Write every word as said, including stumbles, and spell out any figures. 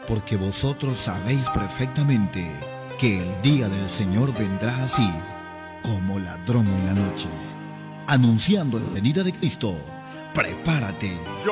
porque vosotros sabéis perfectamente que el día del Señor vendrá así, como ladrón en la noche. Anunciando la venida de Cristo, prepárate.